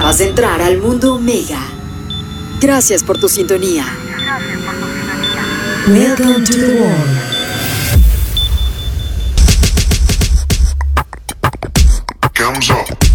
Acabas de entrar al mundo Omega. Gracias por tu sintonía. Welcome to the world. Thumbs up.